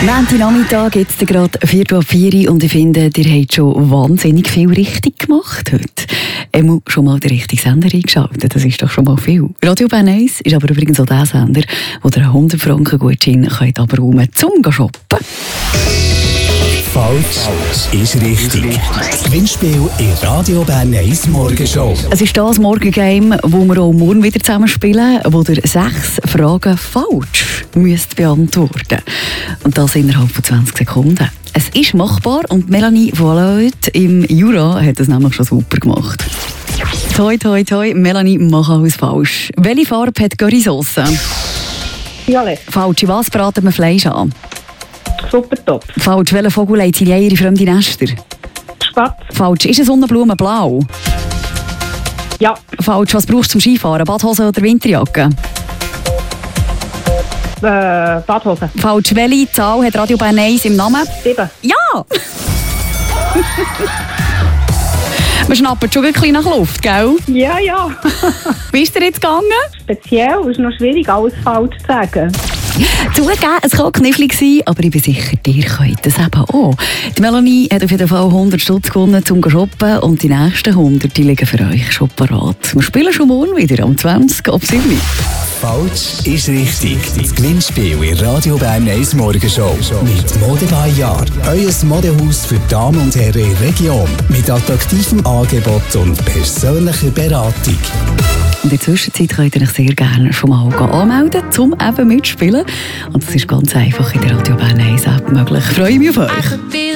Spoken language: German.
Nachmittag, jetzt gerade 4:04 und ich finde, ihr habt schon wahnsinnig viel richtig gemacht heute. Schon mal den richtigen Sender eingeschaltet, das ist doch schon mal viel. Radio Bern 1 ist aber übrigens auch der Sender, wo ihr 100 Franken Gutschein könnt abräumen zum Shoppen. Falsch ist richtig. Das Gewinnspiel in Radio Bern 1 Morgenshow. Es ist das Morgengame, wo wir auch morgen wieder zusammen spielen, wo ihr 6 Fragen falsch müsst beantworten. Und das innerhalb von 20 Sekunden. Es ist machbar und Melanie Vollert im Jura hat es nämlich schon super gemacht. Toi, toi, toi, Melanie, mach alles falsch. Welche Farbe hat Currysauce? Violett. Falsch, in was braten wir Fleisch an? Super top. Falsch, welcher Vogel legt seine Eier in fremde Nester? Spatz. Falsch, ist eine Sonnenblume blau? Ja. Falsch, was brauchst du zum Skifahren? Badhose oder Winterjacke? Badhose. Falsch, welche Zahl hat Radio Bern 1 im Namen? 7. Ja! Wir schnappen schon ein bisschen nach Luft, gell? Ja, ja. Wie ist dir jetzt gegangen? Speziell ist noch schwierig, alles falsch zu sagen. Zugegeben, es kann knifflig sein, aber ich bin sicher, ihr könnt das eben auch. Die Melanie hat auf jeden Fall 100 Stutz gewonnen zum Shoppen und die nächsten 100 die liegen für euch schon parat. Wir spielen schon morgen wieder am 20 ab 7. Falsch ist richtig. Das Gewinnspiel in Radio Bern 1 Morgenshow. Mit Mode by Jahr. Euer Modehaus für Damen und Herren in der Region. Mit attraktivem Angebot und persönlicher Beratung. Und in der Zwischenzeit könnt ihr euch sehr gerne schon mal anmelden, um eben mitzuspielen. Und das ist ganz einfach in der Radio Bern 1 App möglich. Ich freue mich auf euch.